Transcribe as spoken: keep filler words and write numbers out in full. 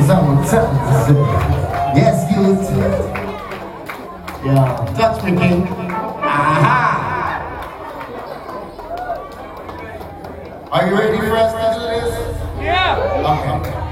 someone, someone. Yes, you. Yeah, touch me, King. Aha! Are you ready for us to do this? Yeah! Okay.